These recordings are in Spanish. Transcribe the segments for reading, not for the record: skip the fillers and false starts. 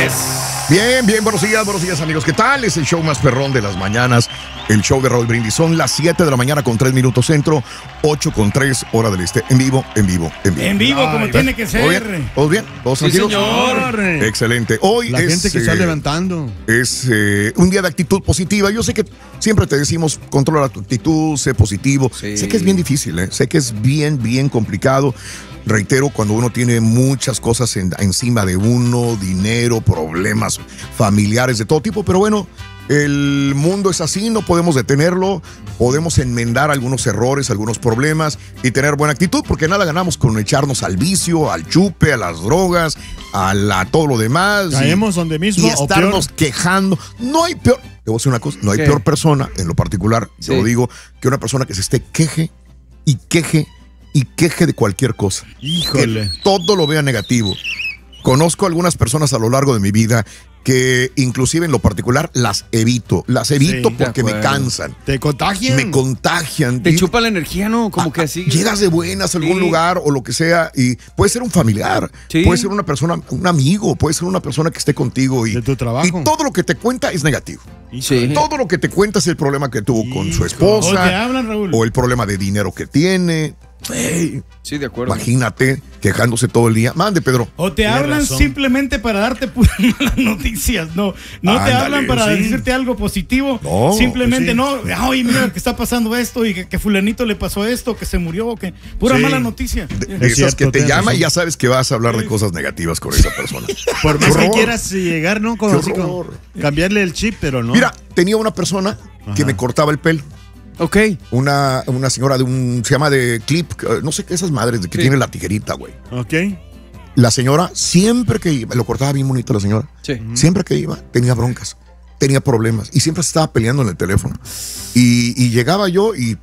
Bien, buenos días amigos, ¿qué tal? Es el show más perrón de las mañanas, el show de Raúl Brindis. Son las 7 de la mañana con 3 minutos centro, 8 con 3 hora del este, en vivo. ¿Todos bien? ¿Todos tranquilos? Sí, señor. Excelente. Hoy la gente que está levantando. Es un día de actitud positiva. Yo sé que siempre te decimos, controla tu actitud, sé positivo. Sí. Sé que es bien difícil, sé que es bien complicado. Reitero, cuando uno tiene muchas cosas encima de uno, dinero, problemas familiares de todo tipo, pero bueno, el mundo es así, no podemos detenerlo, podemos enmendar algunos errores, algunos problemas y tener buena actitud, porque nada ganamos con echarnos al vicio, al chupe, a las drogas, a todo lo demás. Caemos donde mismo. Y estarnos quejando. No hay peor, te voy a decir una cosa, no hay peor persona, en lo particular, yo lo digo, que una persona que se esté queje de cualquier cosa. Híjole. Que todo lo vea negativo. Conozco algunas personas a lo largo de mi vida que inclusive en lo particular las evito porque me cansan. ¿Te contagian? Me contagian. Te chupa la energía, ¿no? Como que así. Llegas de buenas a algún lugar o lo que sea y puede ser un familiar, puede ser una persona, un amigo, puede ser una persona que esté contigo y de tu trabajo. Y todo lo que te cuenta es negativo. Sí. Todo lo que te cuenta es el problema que tuvo con su esposa. O te hablan, Raúl. O el problema de dinero que tiene. Hey, sí, de acuerdo. Imagínate quejándose todo el día. Mande, Pedro. O te hablan simplemente para darte puras malas noticias. No te hablan para decirte algo positivo. No, simplemente Oye, mira que está pasando esto y que fulanito le pasó esto, que se murió, que pura mala noticia. Esas que te llama y ya sabes que vas a hablar de cosas negativas con esa persona. Por más que quieras llegar, ¿no? Como cambiarle el chip, pero no. Mira, tenía una persona que me cortaba el pelo. Ok. Una señora se llama de clip, no sé qué, esas madres de que tiene la tijerita, güey. Ok. La señora, siempre que iba, lo cortaba bien bonito la señora. Sí. Siempre que iba, tenía broncas, tenía problemas y siempre se estaba peleando en el teléfono. Y llegaba yo y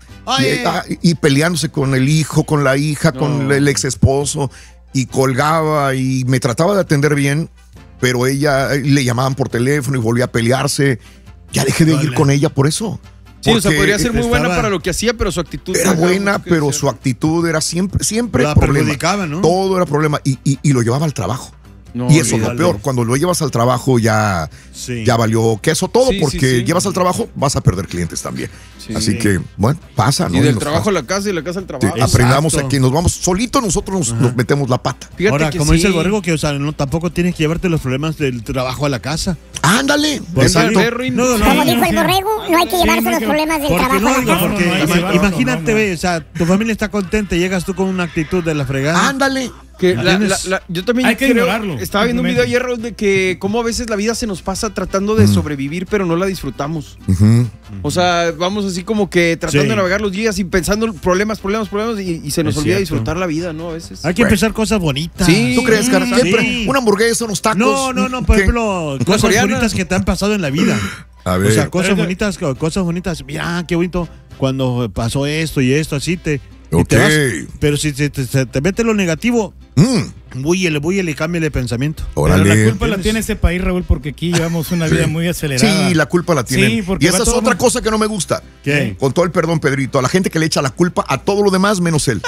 peleándose con el hijo, con la hija, con el ex esposo y colgaba y me trataba de atender bien, pero ella le llamaban por teléfono y volvía a pelearse. Ya dejé de ir con ella por eso. Sí, o sea, podría ser muy buena para lo que hacía, pero su actitud era buena, pero su actitud era siempre la problema. Perjudicaba, ¿no? Todo era problema y lo llevaba al trabajo. No, y eso es lo peor, cuando lo llevas al trabajo ya valió queso todo, porque llevas al trabajo, vas a perder clientes también. Sí. Así que, bueno, pasa, ¿no? Y del trabajo a la casa y la casa al trabajo. Aprendamos aquí, nos vamos solitos, nosotros nos metemos la pata. Fíjate. Ahora, como dice el borrego, que tampoco tienes que llevarte los problemas del trabajo a la casa. Ándale, exacto. Como dijo el borrego, no hay que llevarse los problemas del trabajo a la casa. Porque imagínate, o sea, tu familia está contenta y llegas tú con una actitud de la fregada. Ándale. Que yo también hay que ignorarlo. Estaba viendo un video ayer de que cómo a veces la vida se nos pasa tratando de sobrevivir, pero no la disfrutamos. O sea, vamos así como que tratando de navegar los días y pensando problemas y se nos olvida disfrutar la vida, ¿no? A veces. Hay que empezar cosas bonitas. Sí. ¿Tú crees, cara? Una hamburguesa, unos tacos. No, por ejemplo, cosas bonitas que te han pasado en la vida. A ver. O sea, cosas bonitas. Mira, qué bonito cuando pasó esto y esto, así te vas, pero si te mete lo negativo, búyele y cámbiale de pensamiento. Órale. Pero la culpa la tiene ese país, Raúl, porque aquí llevamos una vida muy acelerada. Sí, la culpa la tiene. Y esa es otra cosa que no me gusta. ¿Qué? Con todo el perdón, Pedrito, a la gente que le echa la culpa a todo lo demás menos él.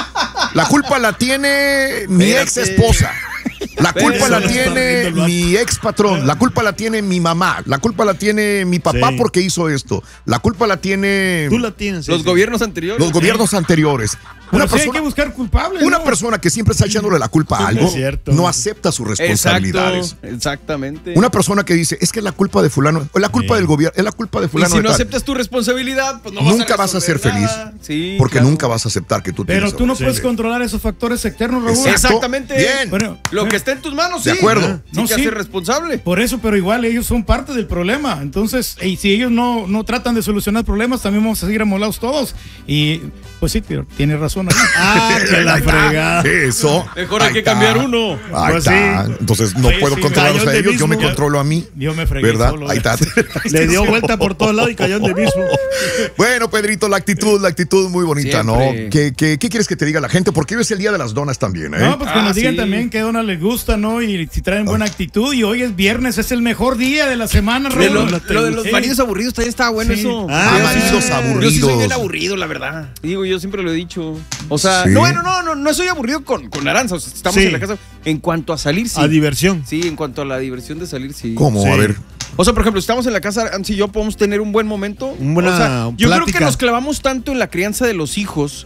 La culpa la tiene mi ex esposa. La culpa la tiene mi ex patrón, la culpa la tiene mi mamá, la culpa la tiene mi papá porque hizo esto, la culpa la tiene... Tú la tienes. Los gobiernos anteriores. Los gobiernos anteriores. Pero hay que buscar culpables. Una persona que siempre está echándole la culpa a algo, no acepta sus responsabilidades. Exactamente. Una persona que dice, es que es la culpa de fulano, o la culpa del gobierno, es la culpa de fulano. Y si no aceptas tu responsabilidad, pues nunca vas a ser feliz. Sí, porque nunca vas a aceptar que tú tienes. Pero tú no puedes controlar esos factores externos, Raúl. Exactamente. Bien. Bueno, lo que está en tus manos, sí. De acuerdo. Sí, que hacer responsable. Por eso, pero igual ellos son parte del problema. Entonces, y si ellos no tratan de solucionar problemas, también vamos a seguir amolados todos. Y pues sí, tienes razón ahí. Que la fregada. Eso. Mejor hay que cambiar uno. Ahí está. Entonces no puedo controlarlos a ellos, yo me controlo a mí. Yo me fregué ¿verdad? solo. Ahí está. Le dio vuelta por todos lados y cayó en el mismo. Bueno, Pedrito, la actitud muy bonita, siempre. ¿No? ¿Qué quieres que te diga la gente? Porque hoy es el día de las donas también, ¿eh? No, pues que nos digan también qué dona les gusta. gusta, ¿no? Y si traen buena actitud. Y hoy es viernes, es el mejor día de la semana, Raúl. Lo de los maridos aburridos también estaba bueno eso. Maridos aburridos. Yo sí soy bien aburrido, la verdad. Digo, yo siempre lo he dicho. O sea, no soy aburrido con Aranza. O sea, estamos en la casa. En cuanto a salir, sí. A diversión. Sí, en cuanto a la diversión de salir, sí. ¿Cómo? Sí. A ver. O sea, por ejemplo, estamos en la casa, Aranza y yo podemos tener un buen momento. Yo creo que nos clavamos tanto en la crianza de los hijos,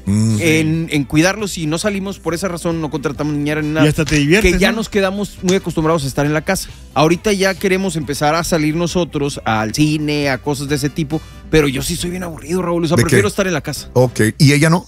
en cuidarlos y no salimos por esa razón, no contratamos niñera ni nada. Y hasta te diviertes, que ya nos quedamos muy acostumbrados a estar en la casa. Ahorita ya queremos empezar a salir nosotros al cine, a cosas de ese tipo, pero yo sí soy bien aburrido, Raúl. O sea, prefiero estar en la casa. Ok. ¿Y ella no?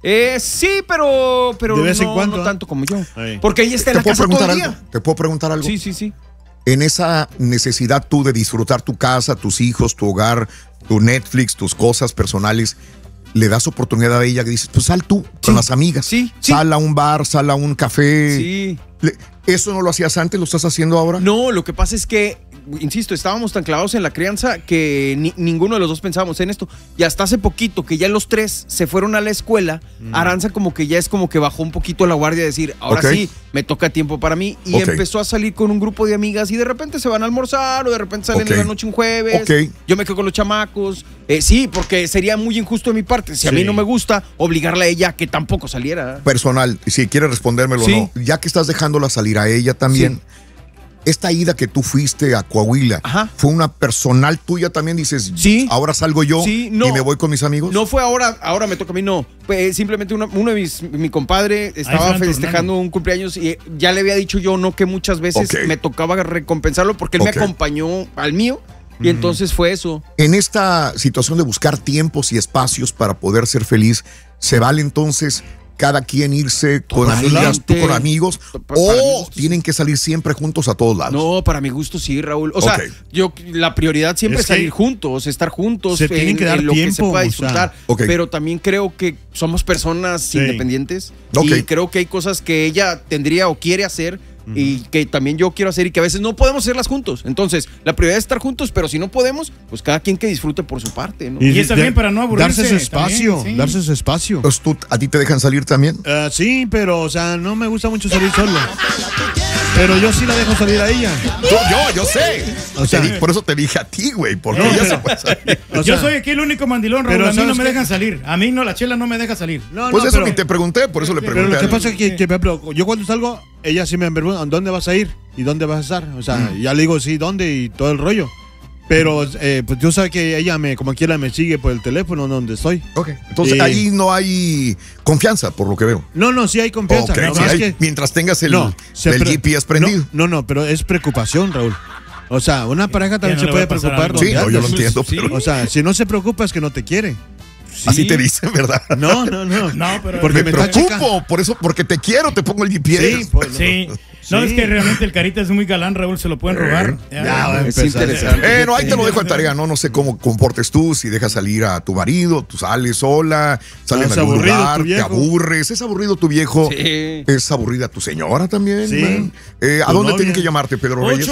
Sí, pero de vez en cuando, no tanto como yo. Ahí. Porque ella está en la casa todo el día. ¿Te puedo preguntar algo? Sí. En esa necesidad tú de disfrutar tu casa, tus hijos, tu hogar, tu Netflix, tus cosas personales, le das oportunidad a ella que dices, pues sal tú con las amigas. Sí. Sal a un bar, sal a un café. Sí. ¿Eso no lo hacías antes? ¿Lo estás haciendo ahora? No, lo que pasa es que, insisto, estábamos tan clavados en la crianza que ninguno de los dos pensábamos en esto. Y hasta hace poquito, que ya los tres se fueron a la escuela, Aranza como que bajó un poquito la guardia de decir, ahora sí, me toca tiempo para mí. Y empezó a salir con un grupo de amigas y de repente se van a almorzar o de repente salen en la noche un jueves. Yo me quedo con los chamacos. Sí, porque sería muy injusto de mi parte. Si a mí no me gusta, obligarla a ella a que tampoco saliera. Personal, si quieres respondérmelo o no. Ya que estás dejándola salir a ella también. Esta ida que tú fuiste a Coahuila, ¿fue una personal tuya también? Dices, ahora salgo yo y me voy con mis amigos. No fue ahora me toca a mí, no. Simplemente uno de mi compadre estaba festejando un cumpleaños y ya le había dicho yo que muchas veces me tocaba recompensarlo porque él me acompañó al mío. Y entonces fue eso. En esta situación de buscar tiempos y espacios para poder ser feliz, ¿se vale entonces cada quien irse con amigas, tú con amigos, o tienen que salir siempre juntos a todos lados? No, para mi gusto sí, Raúl. O sea, la prioridad siempre es salir juntos, estar juntos, se tienen que dar en lo tiempo, que se pueda disfrutar. Pero también creo que somos personas independientes y creo que hay cosas que ella tendría o quiere hacer y que también yo quiero hacer y que a veces no podemos hacerlas juntos. Entonces, la prioridad es estar juntos, pero si no podemos, pues cada quien que disfrute por su parte, ¿no? Y es también para no aburrirse. Darse su espacio, darse su espacio. Entonces, ¿a ti te dejan salir también? Sí, pero, o sea, no me gusta mucho salir solo. Pero yo sí la dejo salir a ella. Yo sé. O sea, por eso te dije a ti, güey, porque ella se puede salir. Yo soy aquí el único mandilón, Raúl. A mí no me dejan salir. A mí la Chela no me deja salir. Pues eso ni te pregunté, por eso le pregunté. Pero lo que pasa es que, por ejemplo, yo cuando salgo, ella sí me pregunta, ¿dónde vas a ir? ¿Y dónde vas a estar? O sea, ya le digo, sí, ¿dónde? Y todo el rollo. Pero, pues yo sé que ella como quiera me sigue por el teléfono donde estoy. Entonces ahí no hay confianza, por lo que veo. No, sí hay confianza. Mientras tengas el GPS prendido. No, pero es preocupación, Raúl. O sea, una pareja también se puede preocupar. Sí, yo lo entiendo. Pero... O sea, si no se preocupa es que no te quiere. Así te dicen, ¿verdad? No, pero porque me preocupo, por eso, porque te quiero, te pongo el GPS. No, es que realmente el Carita es muy galán, Raúl, se lo pueden robar. Es interesante. Ahí te lo dejo en tarea, no sé cómo comportes tú, si dejas salir a tu marido, tú sales sola, sales a algún lugar, te aburres, es aburrido tu viejo, es aburrida tu señora también. Sí. ¿A dónde tienen que llamarte, Pedro Reyes?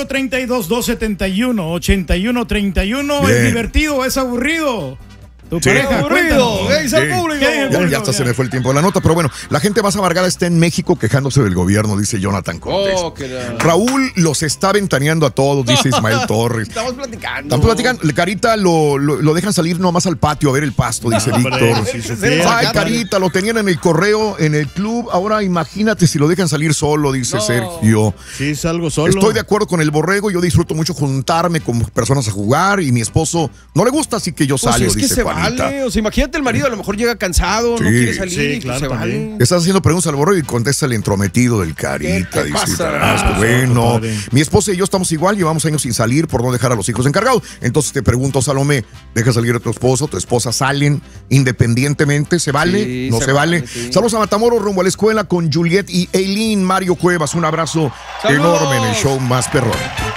832-271-8131. ¿Es divertido o es aburrido? Tu pareja, aburrido. Ya hasta se me fue el tiempo de la nota, pero bueno, la gente más amargada está en México quejándose del gobierno, dice Jonathan Cortés. Raúl los está ventaneando a todos, dice Ismael Torres. Estamos platicando. Carita lo dejan salir nomás al patio a ver el pasto, dice Víctor. Ay, Carita, lo tenían en el correo, en el club, ahora imagínate si lo dejan salir solo, dice Sergio. Sí, salgo solo. Estoy de acuerdo con el borrego, yo disfruto mucho juntarme con personas a jugar y mi esposo no le gusta, así que yo salgo, dice Juanita. O sea, imagínate el marido, a lo mejor llega cansado, no quiere salir, claro, se vale. Estás haciendo preguntas al borrego y contesta el entrometido del Carita. Dice Tarasco. Bueno, mi esposa y yo estamos igual, llevamos años sin salir por no dejar a los hijos encargados. Entonces te pregunto, Salomé, ¿deja salir a tu esposo, tu esposa salen independientemente? ¿Se vale? ¿No se vale? Saludos a Matamoros, rumbo a la escuela con Juliet y Eileen. Mario Cuevas, un abrazo enorme en el show más perrón.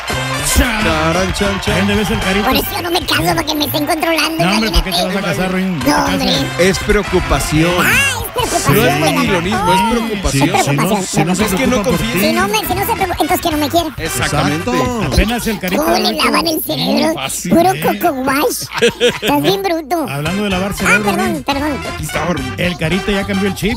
¿Dónde ves el Carita? Por eso yo no me caso, para que me estén controlando. No, hombre, ¿por qué te vas a casar, Ruin? No, hombre. Es preocupación. Es preocupación. No es mandilonismo, es preocupación. Si no es que no confía. Si no se preocupa, entonces que no me quiere. Exactamente. Apenas el Carita. ¿Cómo le lavan el cerebro? Puro coco wash. Estás bien bruto. Hablando de lavar cerebro. Perdón. El Carita ya cambió el chip.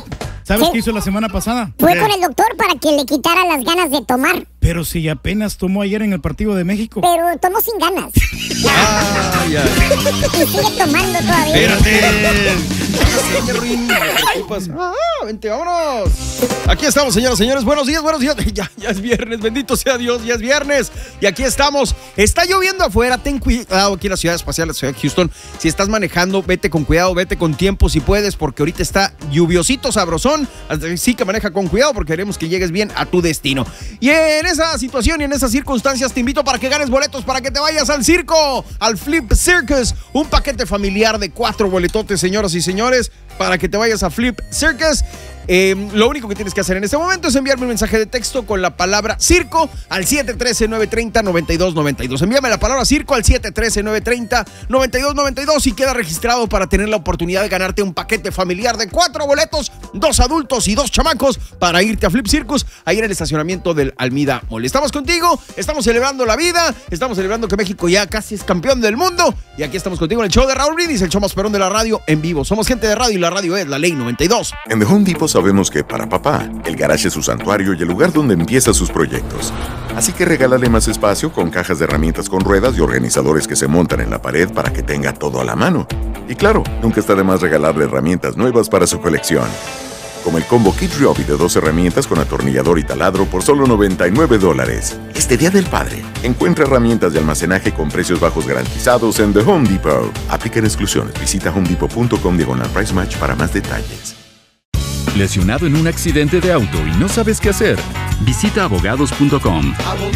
¿Sabes Sí. qué hizo la semana pasada? Fue con el doctor para que le quitara las ganas de tomar, Pero si apenas tomó ayer en el partido de México. pero tomó sin ganas. Ay, ay. Y sigue tomando todavía. Espérate. Sí, Ruin, me preocupas. Vente, vámonos. Aquí estamos, señoras y señores. Buenos días, buenos días. Ya es viernes, bendito sea Dios, ya es viernes. Y aquí estamos. Está lloviendo afuera, ten cuidado aquí en la ciudad espacial, la ciudad de Houston. Si estás manejando, vete con cuidado, vete con tiempo si puedes, porque ahorita está lluviosito, sabrosón. Así que maneja con cuidado porque queremos que llegues bien a tu destino. Y en esa situación y en esas circunstancias te invito para que ganes boletos para que te vayas al circo, al Flip Circus, un paquete familiar de 4 boletotes, señoras y señores, para que te vayas a Flip Circus. Lo único que tienes que hacer en este momento es enviarme un mensaje de texto con la palabra circo al 713-930-9292. Envíame la palabra circo al 713-930-9292 y queda registrado para tener la oportunidad de ganarte un paquete familiar de 4 boletos, 2 adultos y 2 chamacos para irte a Flip Circus, ahí en el estacionamiento del Almida Mall. Estamos contigo, estamos celebrando la vida, estamos celebrando que México ya casi es campeón del mundo y aquí estamos contigo en el show de Raúl Brindis, el show más perrón de la radio en vivo. Somos gente de radio y la radio es la Ley 92. En The Home Depot sabemos que para papá, el garaje es su santuario y el lugar donde empieza sus proyectos. Así que regálale más espacio con cajas de herramientas con ruedas y organizadores que se montan en la pared para que tenga todo a la mano. Y claro, nunca está de más regalarle herramientas nuevas para su colección. Como el combo Kid Ryobi de 2 herramientas con atornillador y taladro por solo $99. Este Día del Padre, encuentra herramientas de almacenaje con precios bajos garantizados en The Home Depot. Aplican exclusiones. Visita homedepot.com/price match para más detalles. ¿Lesionado en un accidente de auto y no sabes qué hacer? Visita abogados.com.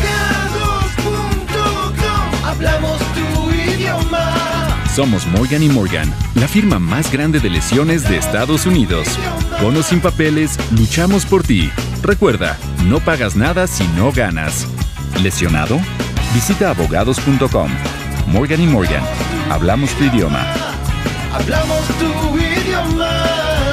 Hablamos tu idioma. Somos Morgan & Morgan, la firma más grande de lesiones de Estados Unidos. Con o sin papeles, luchamos por ti. Recuerda, no pagas nada si no ganas. ¿Lesionado? Visita abogados.com. Morgan & Morgan, hablamos tu idioma. Hablamos tu idioma.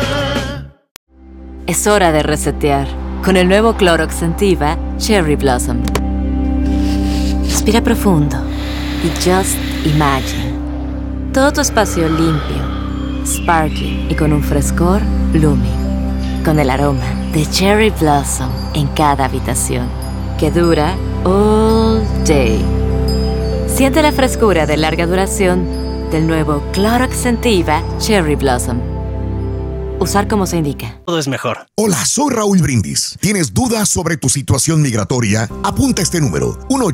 Es hora de resetear con el nuevo Clorox Sentiva Cherry Blossom. Respira profundo y just imagine. Todo tu espacio limpio, sparkling y con un frescor blooming. Con el aroma de Cherry Blossom en cada habitación, que dura all day. Siente la frescura de larga duración del nuevo Clorox Sentiva Cherry Blossom. Usar como se indica. Todo es mejor. Hola, soy Raúl Brindis. ¿Tienes dudas sobre tu situación migratoria? Apunta este número,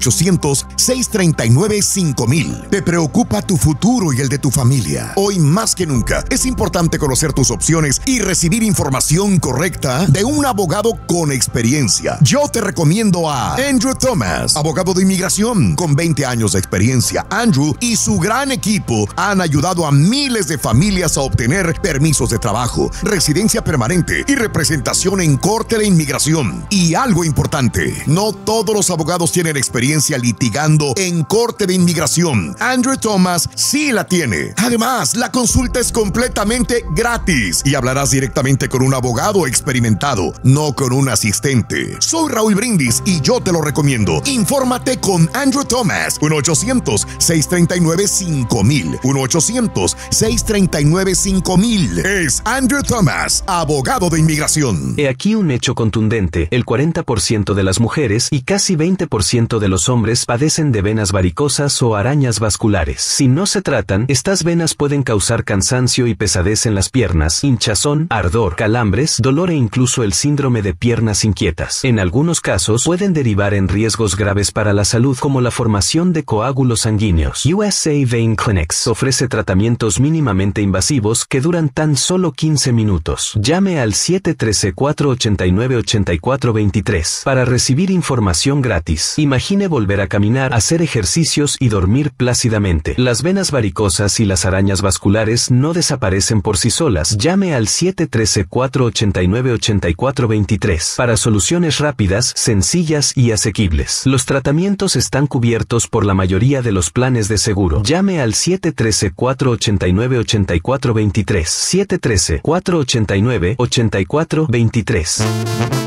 1-800-639-5000. ¿Te preocupa tu futuro y el de tu familia? Hoy más que nunca es importante conocer tus opciones y recibir información correcta de un abogado con experiencia. Yo te recomiendo a Andrew Thomas, abogado de inmigración con 20 años de experiencia. Andrew y su gran equipo han ayudado a miles de familias a obtener permisos de trabajo, residencia permanente y representación en corte de inmigración. Y algo importante, no todos los abogados tienen experiencia litigando en corte de inmigración. Andrew Thomas sí la tiene. Además, la consulta es completamente gratis y hablarás directamente con un abogado experimentado, no con un asistente. Soy Raúl Brindis y yo te lo recomiendo. Infórmate con Andrew Thomas. 1-800-639-5000. 1-800-639-5000. Es Andrew Thomas, abogado de inmigración. He aquí un hecho contundente. El 40% de las mujeres y casi 20% de los hombres padecen de venas varicosas o arañas vasculares. Si no se tratan, estas venas pueden causar cansancio y pesadez en las piernas, hinchazón, ardor, calambres, dolor e incluso el síndrome de piernas inquietas. En algunos casos pueden derivar en riesgos graves para la salud, como la formación de coágulos sanguíneos. USA Vein Clinics ofrece tratamientos mínimamente invasivos que duran tan solo 15 minutos. Llame al 713-489-8423 para recibir información gratis. Imagine volver a caminar, hacer ejercicios y dormir plácidamente. Las venas varicosas y las arañas vasculares no desaparecen por sí solas. Llame al 713-489-8423 para soluciones rápidas, sencillas y asequibles. Los tratamientos están cubiertos por la mayoría de los planes de seguro. Llame al 713-489-8423. 713-489-8423.